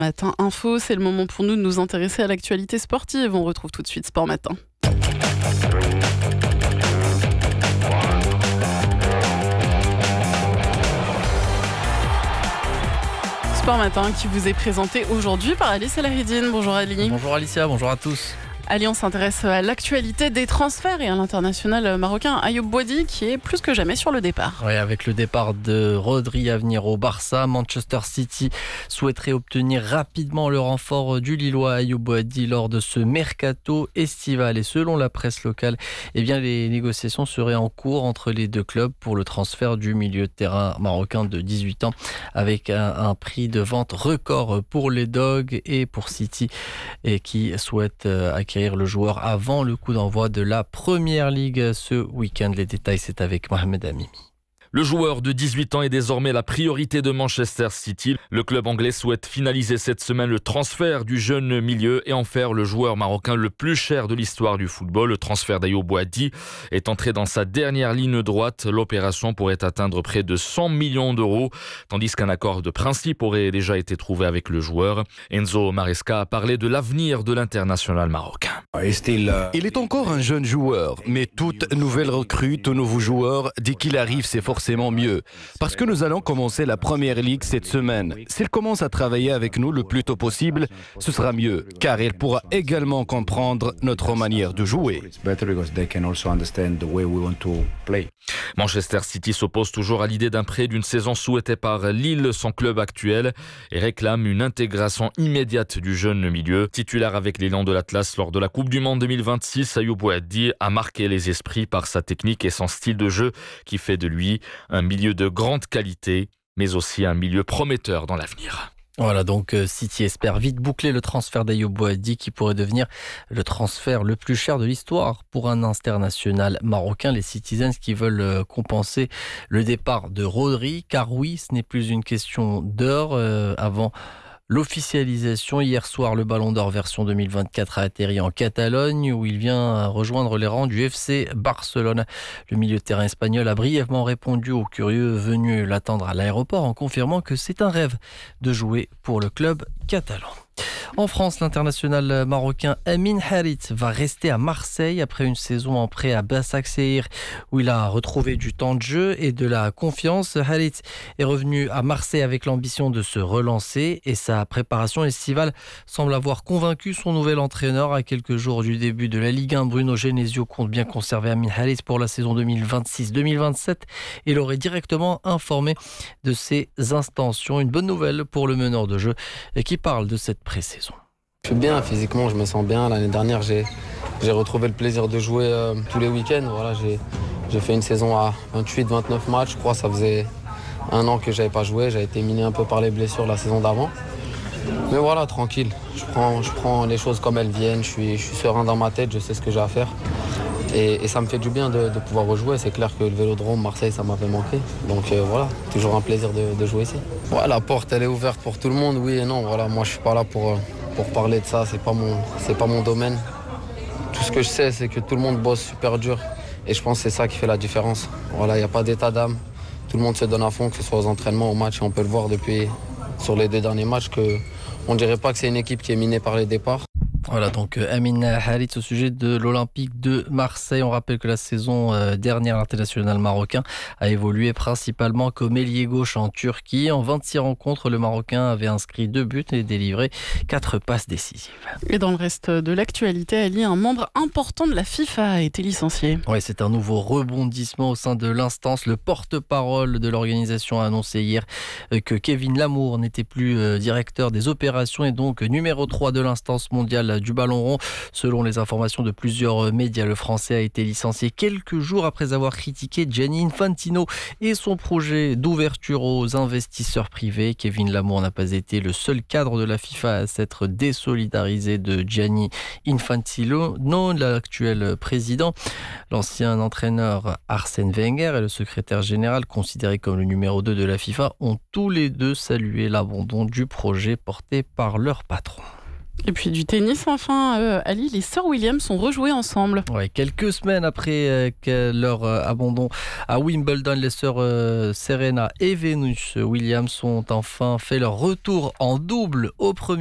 Matin Info, c'est le moment pour nous de nous intéresser à l'actualité sportive. On retrouve tout de suite Sport Matin. Sport Matin qui vous est présenté aujourd'hui par Alice Elaridine. Bonjour Ali. Bonjour Alicia, bonjour à tous. Ali, on s'intéresse à l'actualité des transferts et à l'international marocain Ayoub Boadi qui est plus que jamais sur le départ. Oui, avec le départ de Rodri à venir au Barça, Manchester City souhaiterait obtenir rapidement le renfort du Lillois Ayoub Boadi lors de ce mercato estival. Et selon la presse locale, les négociations seraient en cours entre les deux clubs pour le transfert du milieu de terrain marocain de 18 ans avec un prix de vente record pour les Dogs et pour City et qui souhaite acquérir le joueur avant le coup d'envoi de la Première Ligue ce week-end. Les détails, c'est avec Mohamed Amimi. Le joueur de 18 ans est désormais la priorité de Manchester City. Le club anglais souhaite finaliser cette semaine le transfert du jeune milieu et en faire le joueur marocain le plus cher de l'histoire du football. Le transfert d'Ayoub Boadi est entré dans sa dernière ligne droite. L'opération pourrait atteindre près de 100 millions d'euros, tandis qu'un accord de principe aurait déjà été trouvé avec le joueur. Enzo Maresca a parlé de l'avenir de l'international marocain. Il est encore un jeune joueur, mais toute nouvelle recrue, tout nouveau joueur, dès qu'il arrive, c'est forcément mieux. Parce que nous allons commencer la Première Ligue cette semaine. S'il commence à travailler avec nous le plus tôt possible, ce sera mieux, car il pourra également comprendre notre manière de jouer. Manchester City s'oppose toujours à l'idée d'un prêt d'une saison souhaitée par Lille, son club actuel, et réclame une intégration immédiate du jeune milieu. Titulaire avec l'élan de l'Atlas lors de la Coupe du Monde 2026, Ayoub Boadi a marqué les esprits par sa technique et son style de jeu qui fait de lui un milieu de grande qualité, mais aussi un milieu prometteur dans l'avenir. Voilà, donc City espère vite boucler le transfert d'Ayoub Boadi qui pourrait devenir le transfert le plus cher de l'histoire pour un international marocain. Les Citizens qui veulent compenser le départ de Rodri, car oui, ce n'est plus une question d'heure avant l'officialisation. Hier soir, le Ballon d'Or version 2024 a atterri en Catalogne où il vient rejoindre les rangs du FC Barcelone. Le milieu de terrain espagnol a brièvement répondu aux curieux venus l'attendre à l'aéroport en confirmant que c'est un rêve de jouer pour le club catalan. En France, l'international marocain Amin Harit va rester à Marseille après une saison en prêt à Başakşehir où il a retrouvé du temps de jeu et de la confiance. Harit est revenu à Marseille avec l'ambition de se relancer et sa préparation estivale semble avoir convaincu son nouvel entraîneur. À quelques jours du début de la Ligue 1, Bruno Genesio compte bien conserver Amin Harit pour la saison 2026-2027 et l'aurait directement informé de ses intentions. Une bonne nouvelle pour le meneur de jeu qui parle de cette pré-saison. Je suis bien, physiquement je me sens bien. L'année dernière j'ai retrouvé le plaisir de jouer tous les week-ends. Voilà, j'ai fait une saison à 28-29 matchs. Je crois que ça faisait un an que j'avais pas joué. J'avais été miné un peu par les blessures la saison d'avant. Mais voilà, tranquille. Je prends les choses comme elles viennent. Je suis serein dans ma tête, je sais ce que j'ai à faire. Et ça me fait du bien de pouvoir rejouer. C'est clair que le Vélodrome, Marseille, ça m'avait manqué. Donc voilà, toujours un plaisir de jouer ici. Ouais, la porte, elle est ouverte pour tout le monde, oui et non. Voilà, moi, je suis pas là pour parler de ça. C'est pas mon domaine. Tout ce que je sais, c'est que tout le monde bosse super dur. Et je pense que c'est ça qui fait la différence. Voilà, il n'y a pas d'état d'âme. Tout le monde se donne à fond, que ce soit aux entraînements, aux matchs. Et on peut le voir sur les 2 derniers matchs qu'on ne dirait pas que c'est une équipe qui est minée par les départs. Voilà donc Amin Harit au sujet de l'Olympique de Marseille. On rappelle que la saison dernière, l'international marocain a évolué principalement comme ailier gauche en Turquie. En 26 rencontres, le Marocain avait inscrit 2 buts et délivré 4 passes décisives. Et dans le reste de l'actualité, Ali, un membre important de la FIFA a été licencié. Oui, c'est un nouveau rebondissement au sein de l'instance. Le porte-parole de l'organisation a annoncé hier que Kevin Lamour n'était plus directeur des opérations et donc numéro 3 de l'instance mondiale du ballon rond. Selon les informations de plusieurs médias, le Français a été licencié quelques jours après avoir critiqué Gianni Infantino et son projet d'ouverture aux investisseurs privés. Kevin Lamour n'a pas été le seul cadre de la FIFA à s'être désolidarisé de Gianni Infantino, non l'actuel président. L'ancien entraîneur Arsène Wenger et le secrétaire général, considéré comme le numéro 2 de la FIFA, ont tous les deux salué l'abandon du projet porté par leur patron. Et puis du tennis, enfin, Ali, les sœurs Williams sont rejouées ensemble. Ouais, quelques semaines après leur abandon à Wimbledon, les sœurs Serena et Venus Williams ont enfin fait leur retour en double au premier